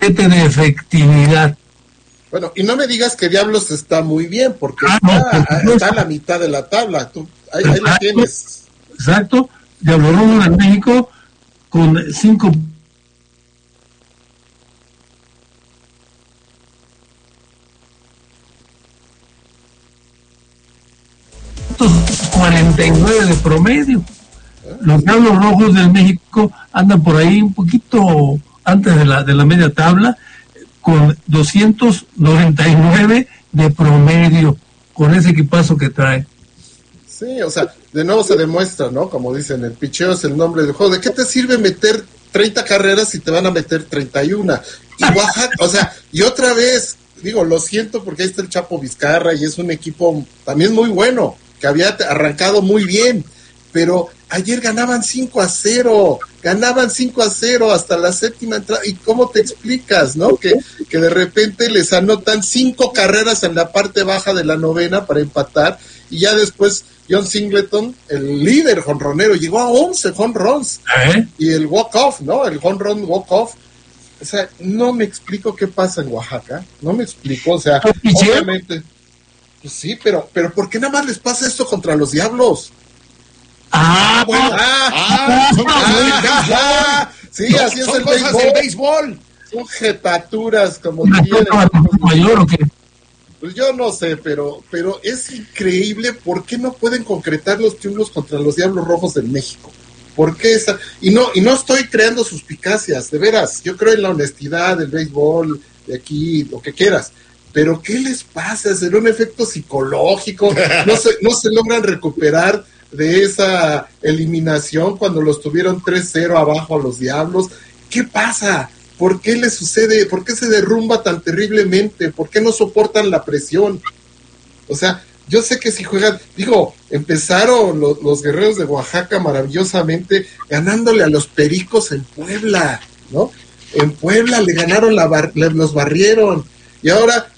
17 de efectividad. Bueno, y no me digas que Diablos está muy bien, porque está a la mitad de la tabla. Ahí la tienes. Exacto. Diablos Rojos en México con 5 .49 de promedio. Los Diablos Rojos del México andan por ahí un poquito antes de la media tabla, con 299 de promedio, con ese equipazo que trae. Sí, o sea, de nuevo se demuestra, ¿no? Como dicen, el picheo es el nombre del juego. ¿De qué te sirve meter 30 carreras si te van a meter 31? Y Oaxaca, o sea, y otra vez, digo, lo siento porque ahí está el Chapo Vizcarra y es un equipo también muy bueno, que había arrancado muy bien, pero ayer ganaban 5-0 hasta la séptima entrada. ¿Y cómo te explicas, no? Que de repente les anotan 5 carreras en la parte baja de la novena para empatar, y ya después John Singleton, el líder jonronero, llegó a 11 jonrons. Y el walk-off, ¿no? El jonrón walk-off. O sea, no me explico qué pasa en Oaxaca. No me explico, o sea, obviamente. Pues sí, pero ¿por qué nada más les pasa esto contra los Diablos? Sí, así es el béisbol. Son jetaturas, como quieren. ¿Mayor o qué? Pues yo no sé, pero es increíble por qué no pueden concretar los triunfos contra los Diablos Rojos del México. ¿Por qué esa? Y no estoy creando suspicacias, de veras. Yo creo en la honestidad del béisbol, de aquí, lo que quieras. Pero ¿qué les pasa? ¿Será un efecto psicológico? No se logran recuperar de esa eliminación cuando los tuvieron 3-0 abajo a los Diablos. ¿Qué pasa? ¿Por qué les sucede? ¿Por qué se derrumba tan terriblemente? ¿Por qué no soportan la presión? O sea, yo sé que si juegan, empezaron los guerreros de Oaxaca maravillosamente ganándole a los Pericos en Puebla, ¿no? En Puebla le ganaron, los barrieron. Y ahora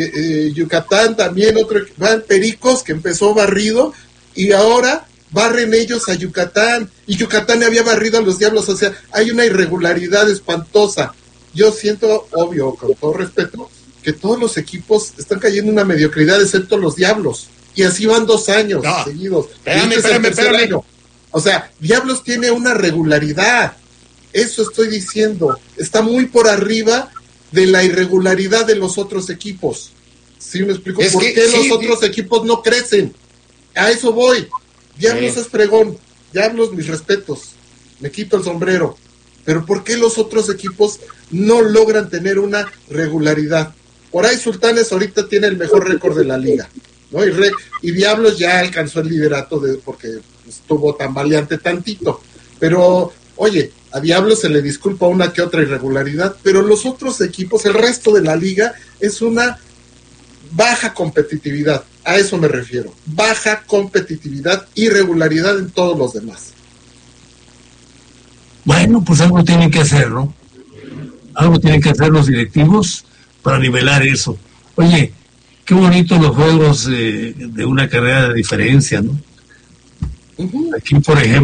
Yucatán también, van Pericos, que empezó barrido, y ahora barren ellos a Yucatán, y Yucatán había barrido a los Diablos. O sea, hay una irregularidad espantosa. Yo siento, obvio, con todo respeto, que todos los equipos están cayendo en una mediocridad, excepto los Diablos, y así van 2 años seguidos. Espérame. O sea, Diablos tiene una regularidad, eso estoy diciendo, está muy por arriba de la irregularidad de los otros equipos. ¿Sí me explico? ¿Por qué los otros equipos no crecen? A eso voy. Diablos es fregón, Diablos, mis respetos, me quito el sombrero, pero ¿por qué los otros equipos no logran tener una regularidad? Por ahí Sultanes ahorita tiene el mejor récord de la liga, ¿no? Y Diablos ya alcanzó el liderato porque estuvo tambaleante tantito, pero oye, a Diablos se le disculpa una que otra irregularidad, pero los otros equipos, el resto de la liga, es una baja competitividad. A eso me refiero. Baja competitividad, irregularidad en todos los demás. Bueno, pues algo tienen que hacer, ¿no? Algo tienen que hacer los directivos para nivelar eso. Oye, qué bonitos los juegos de una carrera de diferencia, ¿no? Aquí, por ejemplo,